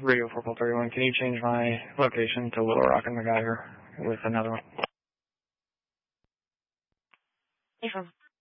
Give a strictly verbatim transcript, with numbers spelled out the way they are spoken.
Radio four twelve thirty-one. Can you change my location to Little Rock and MacGyver with another one? Hey, from